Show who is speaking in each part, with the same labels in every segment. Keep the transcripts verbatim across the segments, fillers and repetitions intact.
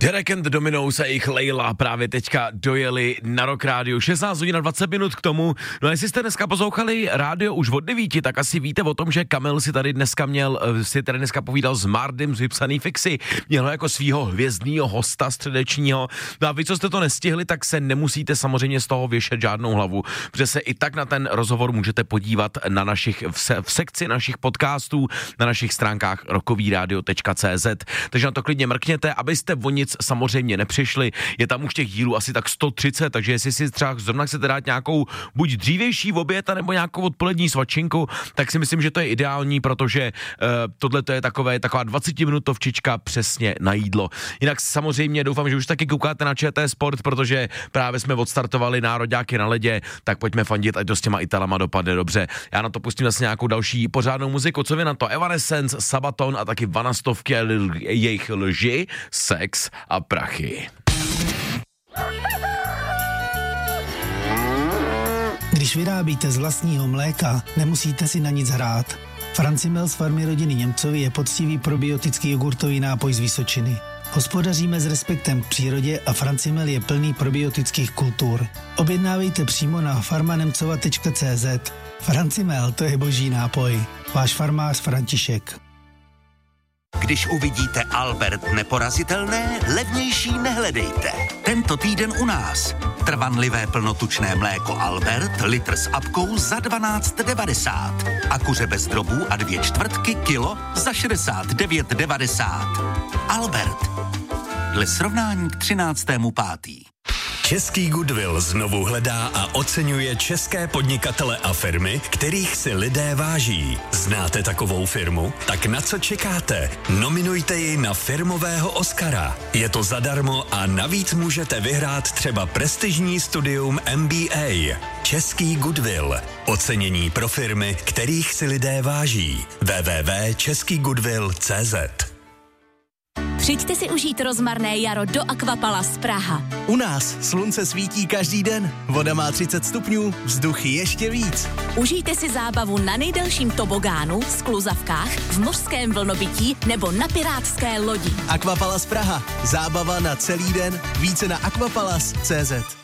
Speaker 1: Derek and the Dominos a jejich Leila právě teďka dojeli na Rock Rádio. šestnáct hodin a dvacet minut k tomu. No a jestli jste dneska poslouchali rádio už od devíti, tak asi víte o tom, že Kamil si tady dneska měl, si tady dneska povídal s Mardym z Vypsaný fixy. Měl ho jako svýho hvězdního hosta středečního. No a vy, co jste to nestihli, tak se nemusíte samozřejmě z toho věšet žádnou hlavu, protože se i tak na ten rozhovor můžete podívat na našich, v, se, v sekci našich podcastů, na našich stránkách rockovíradio tečka cé zet. Takže na to klidně mrkněte, abyste o nic samozřejmě nepřišli. Je tam už těch dílů asi tak sto třicet, takže jestli si třeba zrovna chcete dát nějakou buď dřívější oběd, nebo nějakou odpolední svačinku, tak si myslím, že to je ideální, protože uh, tohle to je takové, taková dvacetiminutovčička přesně na jídlo. Jinak samozřejmě doufám, že už taky koukáte na ČT Sport, protože právě jsme odstartovali nároďáky na ledě, tak pojďme fandit, ať to s těma Italama dopadne dobře. Já na to pustím zase nějakou další pořádnou muziku. Co vy na to? Evanescence, Sabaton a taky Vanastovky a jejich lži, sex a prachy.
Speaker 2: Když vyrábíte z vlastního mléka, nemusíte si na nic hrát. Francimel z farmy rodiny Němcovi je poctivý probiotický jogurtový nápoj z Vysočiny. Hospodaříme s respektem k přírodě a Francimel je plný probiotických kultur. Objednávejte přímo na farmanemcova tečka cé zet. Francimel, to je boží nápoj. Váš farmář František.
Speaker 3: Když uvidíte Albert neporazitelné, levnější nehledejte. Tento týden u nás. Trvanlivé plnotučné mléko Albert, litr s apkou za dvanáct devadesát. A kuře bez drobů a dvě čtvrtky kilo za šedesát devět devadesát. Albert. Dle srovnání k třináctému pátý
Speaker 4: Český Goodwill znovu hledá a oceňuje české podnikatele a firmy, kterých si lidé váží. Znáte takovou firmu? Tak na co čekáte? Nominujte ji na firmového Oscara. Je to zadarmo a navíc můžete vyhrát třeba prestižní studium M B A. Český Goodwill. Ocenění pro firmy, kterých si lidé váží. w w w tečka český goodwill tečka cé zet.
Speaker 5: Přijďte si užít rozmarné jaro do Aquapalace Praha.
Speaker 6: U nás slunce svítí každý den, voda má třicet stupňů, vzduch ještě víc.
Speaker 5: Užijte si zábavu na nejdelším tobogánu, skluzavkách, v mořském vlnobytí nebo na pirátské lodi.
Speaker 6: Aquapalace Praha. Zábava na celý den. Více na aquapalace tečka cé zet.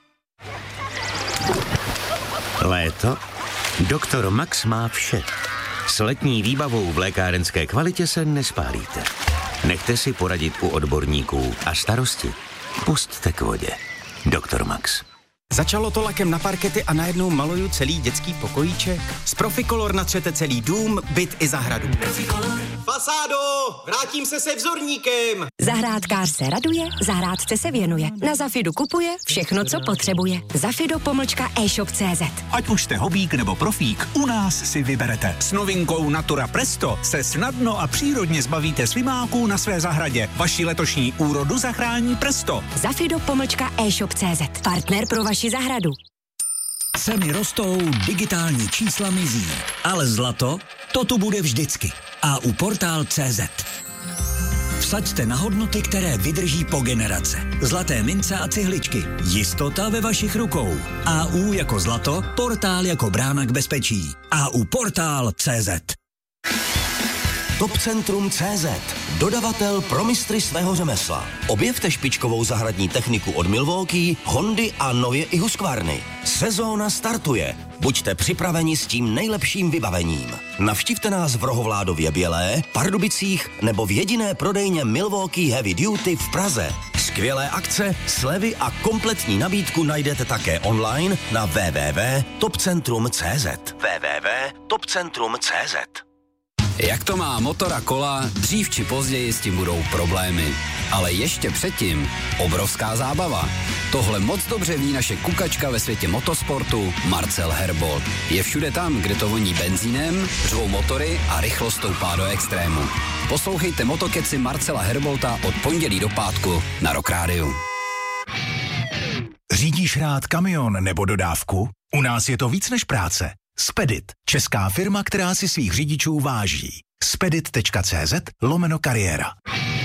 Speaker 7: Léto? Doktor Max má vše. S letní výbavou v lékárenské kvalitě se nespálíte. Nechte si poradit u odborníků a starosti pusťte k vodě. Doktor Max.
Speaker 8: Začalo to lakem na parkety a najednou maluju celý dětský pokojíček. Z Proficolor natřete celý dům, byt i zahradu. Proficolor.
Speaker 6: Fasádo, vrátím se se vzorníkem.
Speaker 9: Zahrádkář se raduje, zahrádce se věnuje. Na Zafidu kupuje všechno, co potřebuje. Zafido pomlčka e-shop tečka cé zet.
Speaker 10: Ať už jste hobík nebo profík, u nás si vyberete. S novinkou Natura Presto se snadno a přírodně zbavíte slimáků na své zahradě. Vaši letošní úrodu zachrání Presto.
Speaker 9: Zafido pomlčka e-shop tečka cé zet. Partner pro vaši zahradu.
Speaker 11: Ceny rostou, digitální čísla mizí, ale zlato, to tu bude vždycky. A u portál tečka cé zet. Vsaďte na hodnoty, které vydrží po generace. Zlaté mince a cihličky. Jistota ve vašich rukou. A U jako zlato, portál jako brána k bezpečí. A U portál tečka cé zet.
Speaker 3: Topcentrum tečka cé zet. Dodavatel pro mistry svého řemesla. Objevte špičkovou zahradní techniku od Milwaukee, Hondy a nově i Husqvarny. Sezóna startuje. Buďte připraveni s tím nejlepším vybavením. Navštivte nás v Rohovládově Bělé, Pardubicích nebo v jediné prodejně Milwaukee Heavy Duty v Praze. Skvělé akce, slevy a kompletní nabídku najdete také online na w w w tečka topcentrum tečka cé zet. w w w tečka topcentrum tečka cé zet.
Speaker 12: Jak to má motor a kola, dřív či později s tím budou problémy. Ale ještě předtím obrovská zábava. Tohle moc dobře ví naše kukačka ve světě motosportu Marcel Herbold. Je všude tam, kde to voní benzínem, řvou motory a rychlost stoupá do extrému. Poslouchejte motokeci Marcela Herbolta od pondělí do pátku na Rock Rádiu.
Speaker 10: Řídíš rád kamion nebo dodávku? U nás je to víc než práce. Spedit, česká firma, která si svých řidičů váží. spedit tečka cé zet lomeno kariéra.